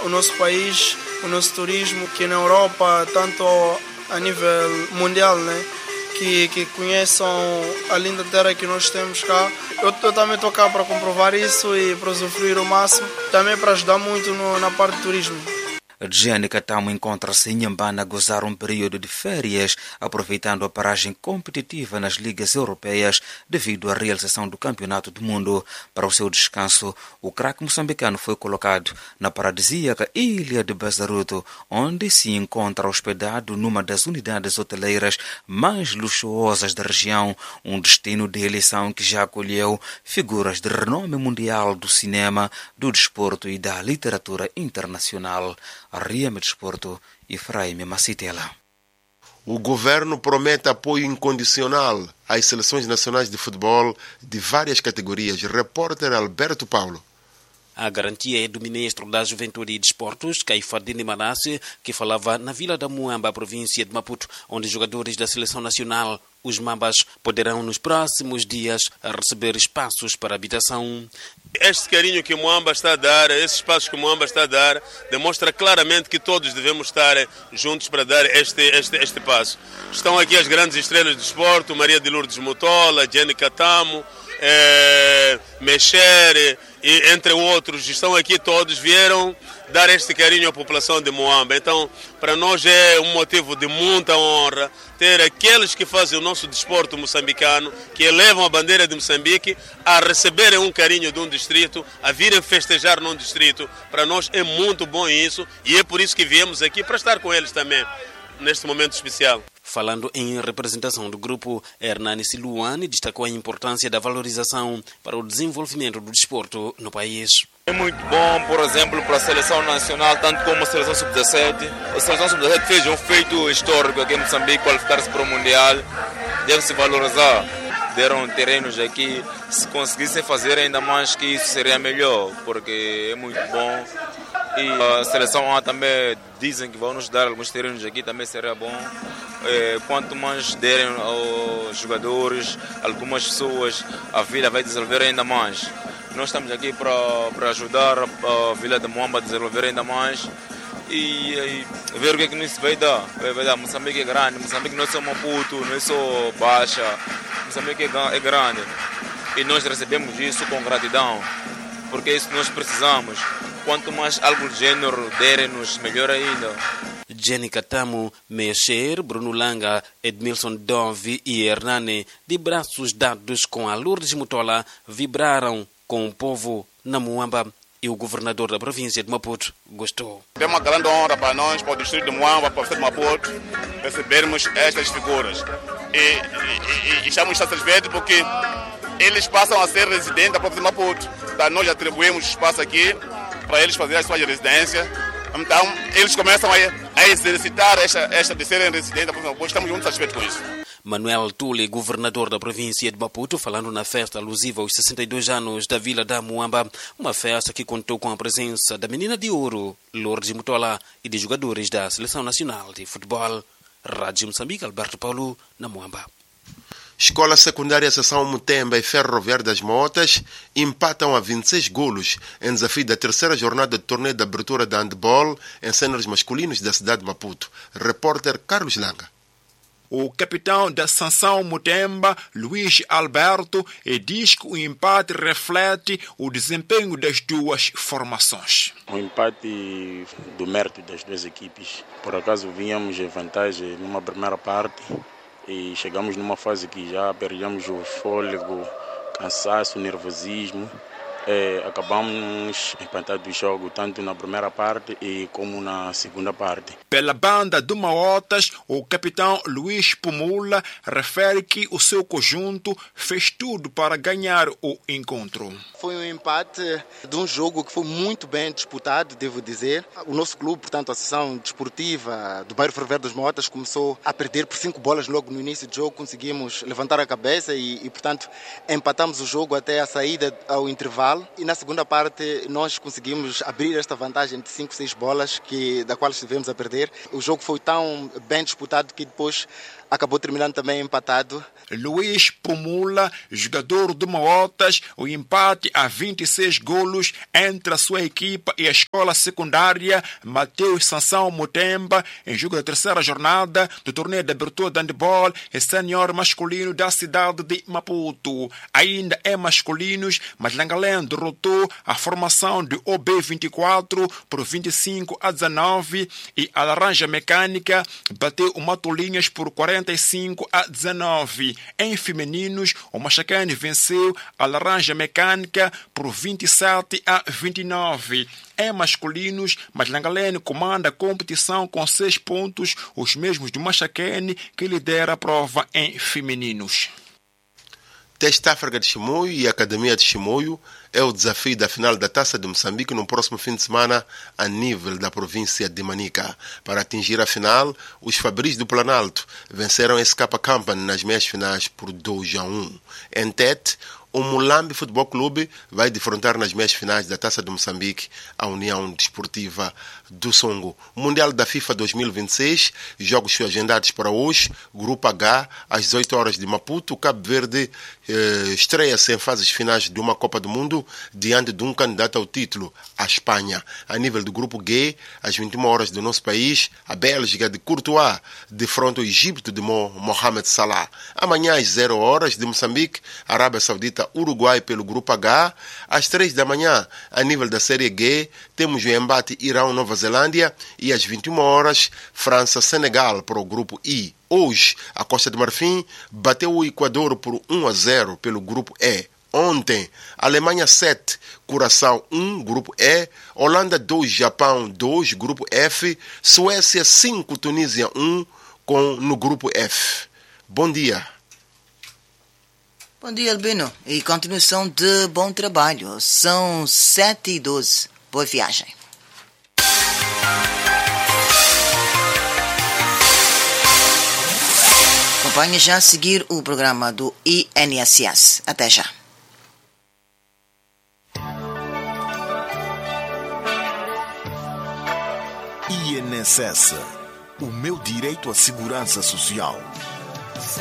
o nosso país, o nosso turismo, que na Europa, tanto a nível mundial, né? Que conheçam a linda terra que nós temos cá. Eu também estou cá para comprovar isso e para usufruir o máximo, também para ajudar muito na parte do turismo. Gianni Katamu encontra-se em Inhambane a gozar um período de férias, aproveitando a paragem competitiva nas ligas europeias devido à realização do Campeonato do Mundo. Para o seu descanso, o craque moçambicano foi colocado na paradisíaca ilha de Bazaruto, onde se encontra hospedado numa das unidades hoteleiras mais luxuosas da região, um destino de eleição que já acolheu figuras de renome mundial do cinema, do desporto e da literatura internacional. Arriame Desporto, Efraim Macitela. O governo promete apoio incondicional às seleções nacionais de futebol de várias categorias. Repórter Alberto Paulo. A garantia é do ministro da Juventude e Desportos, Caifadine Manasse, que falava na Vila da Muamba, província de Maputo, onde jogadores da seleção nacional, os Mambas, poderão nos próximos dias receber espaços para habitação. Este carinho que Muamba está a dar, esse espaço que Muamba está a dar, demonstra claramente que todos devemos estar juntos para dar este passo. Estão aqui as grandes estrelas do desporto, Maria de Lourdes Mutola, Gianni Katamu, Mexer, e entre outros, estão aqui todos, vieram dar este carinho à população de Muamba. Então, para nós é um motivo de muita honra ter aqueles que fazem o nosso desporto moçambicano, que elevam a bandeira de Moçambique, a receberem um carinho de um distrito, a virem festejar num distrito. Para nós é muito bom isso e é por isso que viemos aqui para estar com eles também, neste momento especial. Falando em representação do grupo, Hernani Siluane destacou a importância da valorização para o desenvolvimento do desporto no país. É muito bom, por exemplo, para a seleção nacional, tanto como a seleção sub-17. A seleção sub-17 fez um feito histórico aqui em Moçambique, qualificar-se para o Mundial. Deve-se valorizar. Deram terrenos aqui. Se conseguissem fazer ainda mais que isso seria melhor, porque é muito bom. E a seleção A também dizem que vão nos dar alguns terrenos aqui, também seria bom. Quanto mais derem aos jogadores, algumas pessoas, a vila vai desenvolver ainda mais. Nós estamos aqui para ajudar a Vila de Muamba a desenvolver ainda mais e ver o que isso vai dar. Moçambique é grande, Moçambique não é só Maputo, não é só Baixa, Moçambique é grande. E nós recebemos isso com gratidão, porque é isso que nós precisamos. Quanto mais algo do gênero derem-nos, melhor ainda. Gianni Katamu, Mexer, Bruno Langa, Edmilson Dove e Hernani, de braços dados com a Lourdes Mutola, vibraram com o povo na Muamba e o governador da província de Maputo gostou. É uma grande honra para nós, para o distrito de Muamba, para o estado de Maputo, recebermos estas figuras. E estamos satisfeitos porque eles passam a ser residentes da província de Maputo. Então, nós atribuímos espaço aqui para eles fazerem as suas residências. Então, eles começam a exercitar esta de serem residentes da província de Maputo. Estamos muito satisfeitos com isso. Manuel Tule, governador da província de Maputo, falando na festa alusiva aos 62 anos da Vila da Muamba, uma festa que contou com a presença da menina de ouro, Lourdes Mutola, e de jogadores da Seleção Nacional de Futebol. Rádio Moçambique, Alberto Paulo, na Muamba. Escola Secundária Seção Mutemba e Ferroviária das Motas empatam a 26 golos em desafio da terceira jornada do torneio de abertura da handball em cenários masculinos da cidade de Maputo. Repórter Carlos Langa. O capitão da Seção Mutemba, Luís Alberto, diz que o empate reflete o desempenho das duas formações. Um empate do mérito das duas equipes. Por acaso vínhamos em vantagem numa primeira parte e chegamos numa fase que já perdemos o fôlego, cansaço, nervosismo. Acabamos empatando o jogo tanto na primeira parte e como na segunda parte. Pela banda do Maotas, o capitão Luís Pumula refere que o seu conjunto fez tudo para ganhar o encontro. Foi um empate de um jogo que foi muito bem disputado, devo dizer. O nosso clube, portanto, a Associação Desportiva do Bairro Ferroviário das Motas, começou a perder por 5 bolas logo no início do jogo. Conseguimos levantar a cabeça e portanto, empatamos o jogo até a saída ao intervalo. E na segunda parte nós conseguimos abrir esta vantagem de 5, 6 bolas da qual estivemos a perder. O jogo foi tão bem disputado que depois acabou terminando também empatado. Luís Pumula, jogador do Mohotas, o empate a 26 golos entre a sua equipa e a escola secundária Mateus Sansão Mutemba em jogo da terceira jornada do torneio de abertura de handball e senior masculino da cidade de Maputo. Ainda é masculinos, mas Langalém derrotou a formação de OB24 por 25-19 e a Laranja Mecânica bateu o Matolinhas por 45-19. Em femininos, o Machacane venceu a Laranja Mecânica por 27-29. Em masculinos, mas Langalém comanda a competição com 6 pontos, os mesmos do Machacane, que lidera a prova em femininos. Teste África de Chimoio e Academia de Chimoio é o desafio da final da Taça de Moçambique no próximo fim de semana a nível da província de Manica. Para atingir a final, os Fabris do Planalto venceram a Escapa Company nas meias finais por 2-1. Em Tete, o Mulambe Futebol Clube vai defrontar nas meias finais da Taça de Moçambique a União Desportiva do Songo. Mundial da FIFA 2026, jogos agendados para hoje, Grupo H, às 18 horas de Maputo. Cabo Verde estreia-se em fases finais de uma Copa do Mundo diante de um candidato ao título, a Espanha. A nível do Grupo G, às 21 horas do nosso país, a Bélgica de Courtois defronta o Egito de Mohamed Salah. Amanhã às 0 horas de Moçambique, Arábia Saudita, Uruguai pelo Grupo H. Às 3 da manhã, a nível da Série G, temos o embate Irão-Nova Zelândia e às 21 horas, França-Senegal para o Grupo I. Hoje, a Costa do Marfim bateu o Equador por 1-0 pelo Grupo E. Ontem, Alemanha 7, Curaçao 1, Grupo E, Holanda 2, Japão 2, Grupo F, Suécia 5, Tunísia 1, no Grupo F. Bom dia. Bom dia, Albino, e continuação de bom trabalho. São 7h12. Boa viagem. Acompanhe já a seguir o programa do INSS. Até já. INSS, o meu direito à segurança social.